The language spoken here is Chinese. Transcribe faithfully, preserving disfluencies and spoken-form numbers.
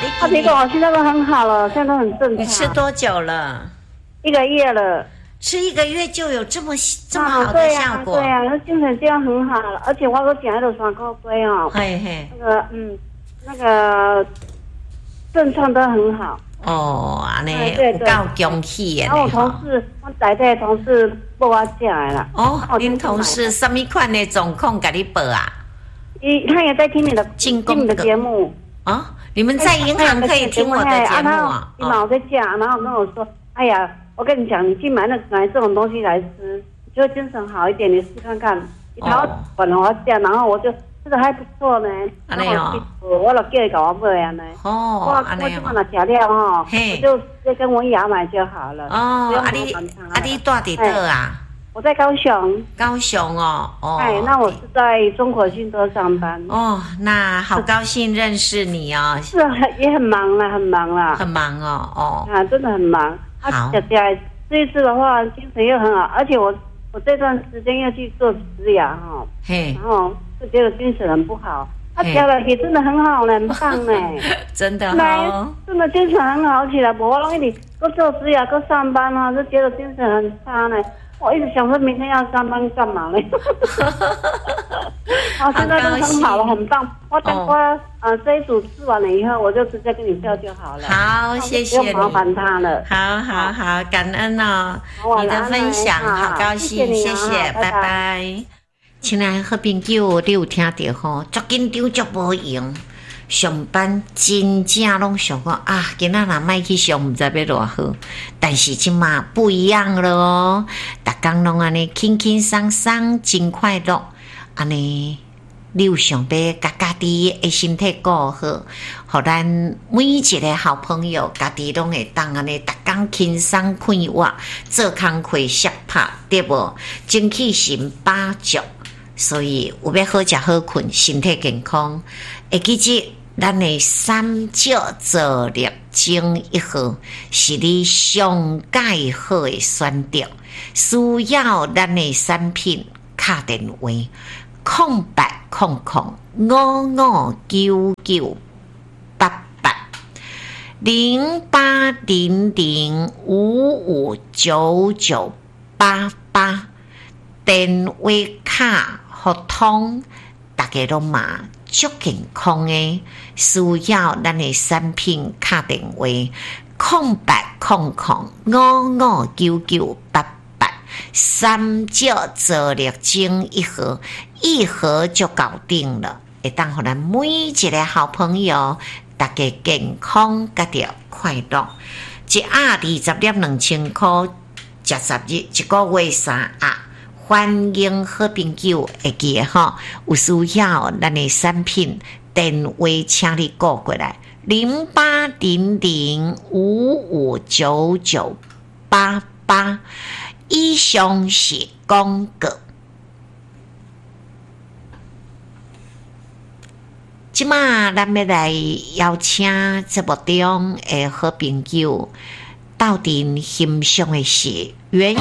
他结果我现在都很好了，现在都很正常。 你吃多久了？ 一个月了。 吃一个月就有这么这么好的效果？ 对呀、啊，那、啊、精神这样很好了，而且我都讲了三个龟哦， 嘿嘿， 那个嗯，那个症状都很好。 哦，安尼有够恭喜的。 然后我同事，我台底同事报我食的啦。 哦，恁同事什么款的状况给你报啊？ 伊他也在听你的进听你的节目。 哦，你们在银行可以听我的节目啊？ 你老在讲，然后跟我说，哎呀。我跟你讲，你去买那买这种东西来吃，就会精神好一点。你试看看，一条本来我讲，然后我就吃的还不错呢。 安尼哦， 我老叫伊给我买安尼。 哦，安尼哦。 我今晚拿材料哈，我就直接跟文雅买就好了。 哦，啊你啊你住伫倒啊？ 我在高雄。 高雄哦，哦。 哎，那我是在中国信托上班。 哦，那好高兴认识你哦。 是很也很忙啦，很忙啦。 很忙哦，哦。 啊，真的很忙。 好， 姐姐，这一次的话精神又很好，而且我我这段时间要去做植牙哈， 嘿， 然后就觉得精神很不好。他调了也真的很好呢，很棒呢， 真的哦， 真的精神很好起来。我让你搁做植牙，搁上班啊，就觉得精神很差呢。我一直想说明天要上班干嘛呢？好，现在都很好了，很棒。我等我呃这一组吃完了以后，我就直接跟你叫就好了。 好，谢谢你， 不用麻烦他了。 好好好，感恩哦，你的分享，好高兴，谢谢，拜拜。亲爱的好朋友，你有听到吼？足紧张足无用，上班真正拢想讲啊，今仔若莫去上，毋知要偌好。但是即马不一样了哦，逐工拢安尼轻轻松松，真快乐。安尼，你有想要甲家己的身体顾好，互咱每一个好朋友，家己拢会当安尼，逐工轻松快活，做工课适拍，对无？精气神八足。所以有要好食好困，身体健康。会记住，咱的三角助力精一号是你上介好的选择。需要咱的产品，打电话空八空空五五九九八八零八零零五五九九八八电话卡。互通，大家拢嘛足健康诶，需要咱诶产品打电话空八空空五五九九八八三角助力精一盒，一盒就搞定了，会当互咱每一个好朋友，大家健康甲着快乐。一盒二十粒两千块，食十日一个月三盒。欢迎好朋友会记吼，有需要咱的产品，电话请你过过来，零八零零五五九九八八。以上是广告。即马咱要来邀请节目中的好朋友，到底欣赏的是原